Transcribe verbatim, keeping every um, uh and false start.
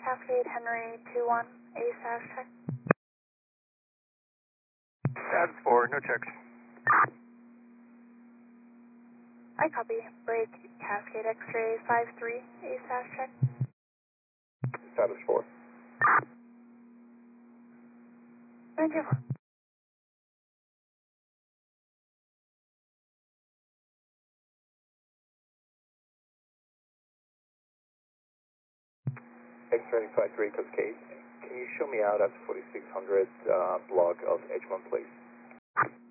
Cascade Henry two one, A S A S check. Status four, no checks. I copy. Break Cascade X-ray five three, A S A S check. Status four. Thank you. X-ray five three Cascade. Can you show me out at forty-six hundred uh, block of H one, please?